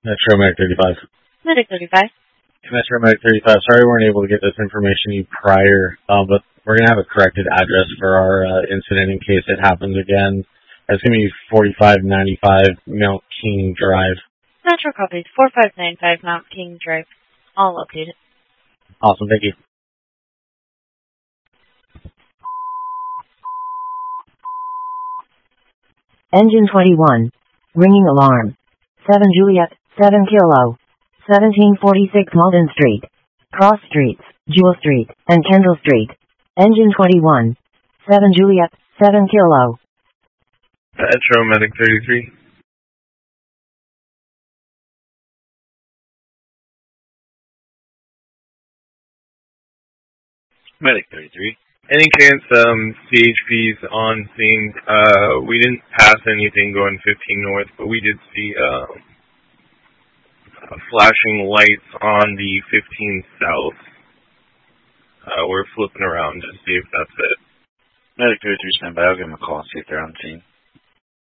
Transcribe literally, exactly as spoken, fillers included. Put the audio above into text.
Metro Medic thirty-five. Medic thirty-five. Metro Medic thirty-five. Sorry we weren't able to get this information to you prior, um, but we're going to have a corrected address for our uh, incident in case it happens again. It's going to be forty-five ninety-five Mount King Drive. Metro copies. forty-five ninety-five Mount King Drive. All updated. Awesome. Thank you. Engine twenty-one. Ringing alarm. seven Juliet, seven Kilo. seventeen forty-six Malden Street. Cross Streets, Jewel Street, and Kendall Street. Engine twenty-one. seven Juliet, seven Kilo. Metro Medic thirty-three. Medic thirty-three. Any chance um, C H P's on scene? Uh, we didn't pass anything going fifteen north, but we did see uh, flashing lights on the fifteen south. Uh, we're flipping around to see if that's it. Medic thirty-three, stand by. I'll give them a call and see if they're on scene.